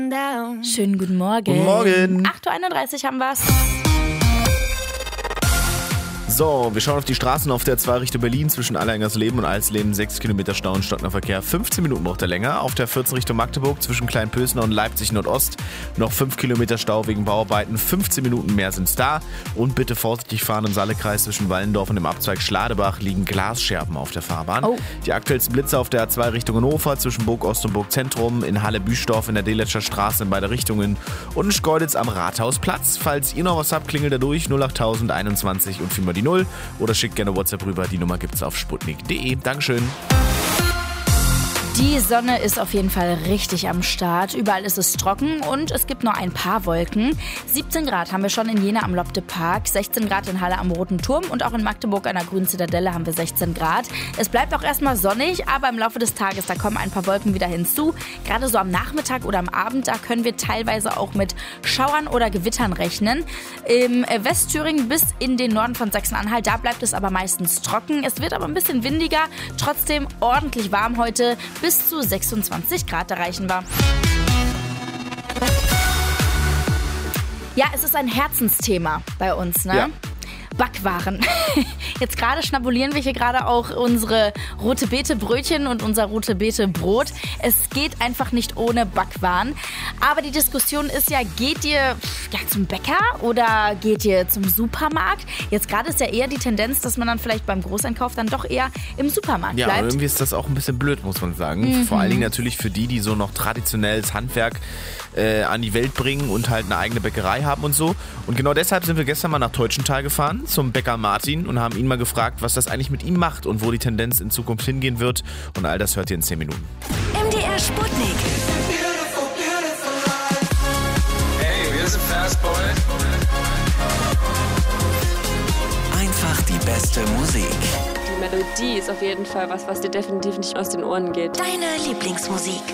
Schönen guten Morgen. Guten Morgen. 8.31 Uhr haben wir's. So, wir schauen auf die Straßen auf der 2 Richtung Berlin zwischen Allerengersleben und Alsleben. 6 Kilometer Stau und stockender Verkehr. 15 Minuten braucht er länger. Auf der 14 Richtung Magdeburg zwischen Kleinpösner und Leipzig Nordost. Noch 5 Kilometer Stau wegen Bauarbeiten. 15 Minuten mehr sind's da. Und bitte vorsichtig fahren im Saalekreis zwischen Wallendorf und dem Abzweig Schladebach liegen Glasscherben auf der Fahrbahn. Oh. Die aktuellsten Blitze auf der 2 Richtung Hannover zwischen Burg Ost und Burg Zentrum. In Halle-Büstorf in der Deletscher Straße in beide Richtungen. Und in Schkeuditz am Rathausplatz. Falls ihr noch was habt, klingelt da durch 08021 und 4 mal die 0. Oder schickt gerne WhatsApp rüber. Die Nummer gibt's auf sputnik.de. Dankeschön. Die Sonne ist auf jeden Fall richtig am Start. Überall ist es trocken und es gibt nur ein paar Wolken. 17 Grad haben wir schon in Jena am Lobde Park, 16 Grad in Halle am Roten Turm und auch in Magdeburg an der Grünen Zitadelle haben wir 16 Grad. Es bleibt auch erstmal sonnig, aber im Laufe des Tages, da kommen ein paar Wolken wieder hinzu. Gerade so am Nachmittag oder am Abend, da können wir teilweise auch mit Schauern oder Gewittern rechnen. Im Westthüringen bis in den Norden von Sachsen-Anhalt, da bleibt es aber meistens trocken. Es wird aber ein bisschen windiger, trotzdem ordentlich warm heute. Bis zu 26 Grad erreichen wir. Ja, es ist ein Herzensthema bei uns, ne? Ja. Backwaren. Jetzt gerade schnabulieren wir hier gerade auch unsere rote Beete Brötchen und unser rote Beete Brot. Es geht einfach nicht ohne Backwaren. Aber die Diskussion ist ja, geht ihr zum Bäcker oder geht ihr zum Supermarkt? Jetzt gerade ist ja eher die Tendenz, dass man dann vielleicht beim Großeinkauf dann doch eher im Supermarkt Ja, bleibt. aber irgendwie ist das auch ein bisschen blöd, muss man sagen. Vor allen Dingen natürlich für die so noch traditionelles Handwerk an die Welt bringen und halt eine eigene Bäckerei haben und so. Und genau deshalb sind wir gestern mal nach Teutschenthal gefahren zum Bäcker Martin und haben ihn mal gefragt, was das eigentlich mit ihm macht und wo die Tendenz in Zukunft hingehen wird. Und all das hört ihr in 10 Minuten. MDR Sputnik. Hey, wir sind Fast Boy. Einfach die beste Musik. Die Melodie ist auf jeden Fall was dir definitiv nicht aus den Ohren geht. Deine Lieblingsmusik.